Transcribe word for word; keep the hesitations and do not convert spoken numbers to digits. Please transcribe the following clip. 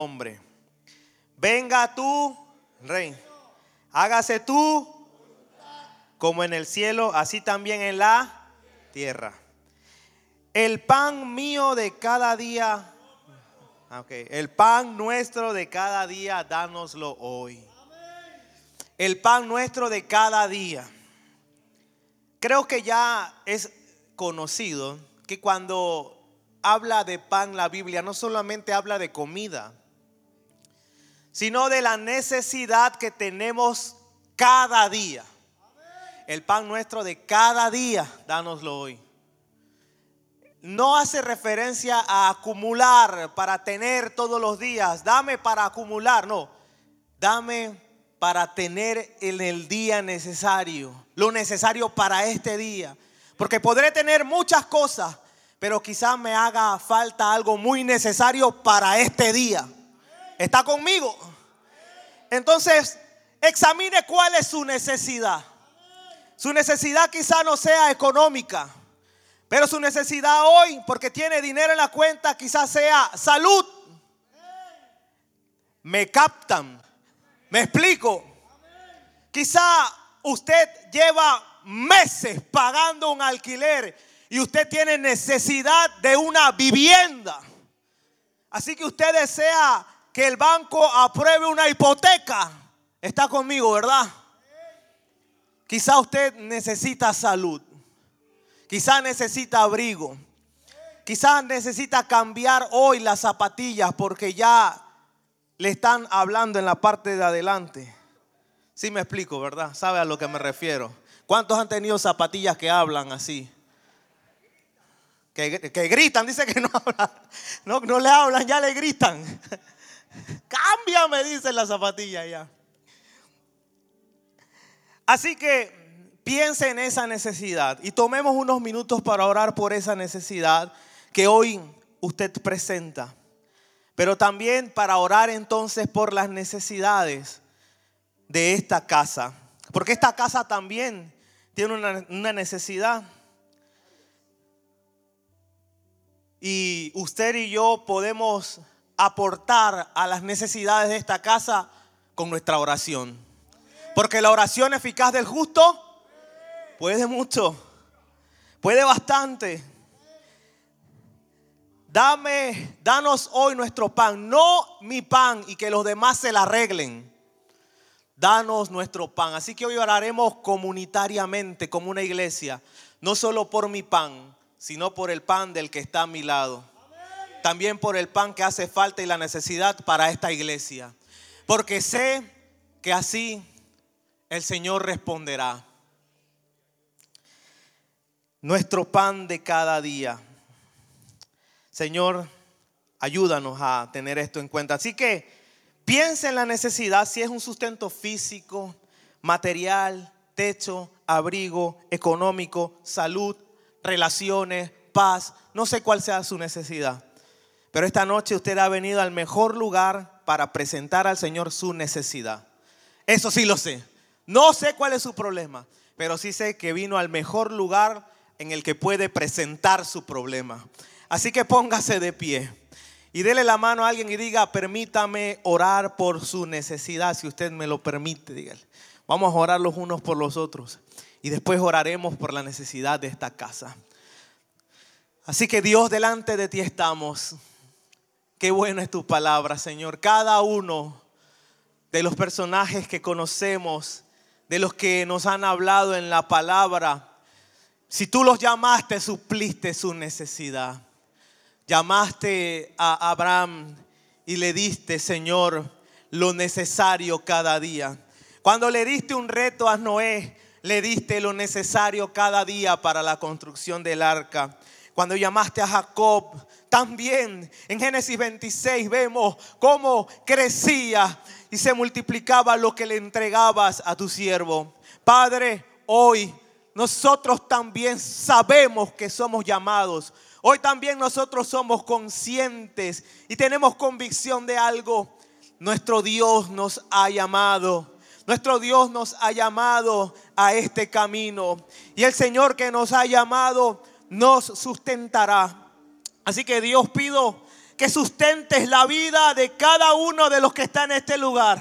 nombre. Venga tu reino. Hágase tú como en el cielo, así también en la tierra. El pan mío de cada día, okay, el pan nuestro de cada día, dánoslo hoy. El pan nuestro de cada día. Creo que ya es conocido que cuando habla de pan la Biblia no solamente habla de comida, sino de la necesidad que tenemos cada día. El pan nuestro de cada día, dánoslo hoy. No hace referencia a acumular para tener todos los días. Dame para acumular, no. Dame para tener en el día necesario, lo necesario para este día. Porque podré tener muchas cosas, pero quizás me haga falta algo muy necesario para este día. ¿Está conmigo? Entonces, examine cuál es su necesidad. Su necesidad quizá no sea económica, pero su necesidad hoy, porque tiene dinero en la cuenta, quizás sea salud. ¿Me captan? ¿Me explico? Quizá usted lleva meses pagando un alquiler y usted tiene necesidad de una vivienda. Así que usted desea que el banco apruebe una hipoteca. Está conmigo, ¿verdad? Quizá usted necesita salud. Quizá necesita abrigo. Quizá necesita cambiar hoy las zapatillas porque ya le están hablando en la parte de adelante. Sí me explico, ¿verdad? ¿Sabe a lo que me refiero? ¿Cuántos han tenido zapatillas que hablan así? Que, que gritan, dice que no hablan. No, no le hablan, ya le gritan. Cámbiame, dice la zapatilla ya. Así que piense en esa necesidad y tomemos unos minutos para orar por esa necesidad que hoy usted presenta. Pero también para orar entonces por las necesidades de esta casa. Porque esta casa también tiene una, una necesidad. Y usted y yo podemos aportar a las necesidades de esta casa con nuestra oración. Porque la oración eficaz del justo puede mucho, puede bastante. Dame, danos hoy nuestro pan, no mi pan y que los demás se la arreglen. Danos nuestro pan. Así que hoy oraremos comunitariamente como una iglesia, no solo por mi pan, sino por el pan del que está a mi lado. También por el pan que hace falta y la necesidad para esta iglesia. Porque sé que así el Señor responderá. Nuestro pan de cada día. Señor, ayúdanos a tener esto en cuenta. Así que piensa en la necesidad, si es un sustento físico, material, techo, abrigo, económico, salud, relaciones, paz. No sé cuál sea su necesidad. Pero esta noche usted ha venido al mejor lugar para presentar al Señor su necesidad. Eso sí lo sé. No sé cuál es su problema, pero sí sé que vino al mejor lugar en el que puede presentar su problema. Así que póngase de pie y dele la mano a alguien y diga: permítame orar por su necesidad. Si usted me lo permite, dígale. Vamos a orar los unos por los otros y después oraremos por la necesidad de esta casa. Así que Dios, delante de ti estamos. Qué buena es tu palabra, Señor. Cada uno de los personajes que conocemos, de los que nos han hablado en la palabra, si tú los llamaste, supliste su necesidad. Llamaste a Abraham y le diste, Señor, lo necesario cada día. Cuando le diste un reto a Noé, le diste lo necesario cada día para la construcción del arca. Cuando llamaste a Jacob, también en Génesis veintiséis vemos cómo crecía y se multiplicaba lo que le entregabas a tu siervo. Padre, hoy nosotros también sabemos que somos llamados. Hoy también nosotros somos conscientes y tenemos convicción de algo. Nuestro Dios nos ha llamado. Nuestro Dios nos ha llamado a este camino. Y el Señor que nos ha llamado nos sustentará. Así que Dios, pido que sustentes la vida de cada uno de los que está en este lugar.